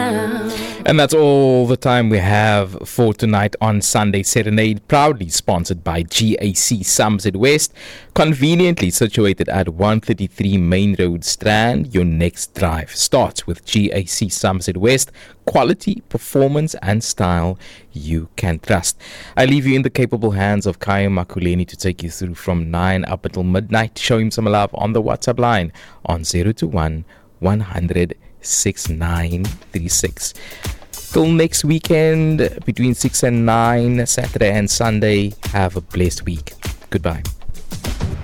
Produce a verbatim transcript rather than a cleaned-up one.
And that's all the time we have for tonight on Sunday Serenade, proudly sponsored by G A C Somerset West, conveniently situated at one thirty-three Main Road, Strand. Your next drive starts with G A C Somerset West. Quality, performance and style you can trust. I leave you in the capable hands of Kaya Makuleni to take you through from nine up until midnight. Show him some love on the WhatsApp line on zero two one, one hundred, six nine three six. Till next weekend between six and nine, Saturday and Sunday, have a blessed week. Goodbye.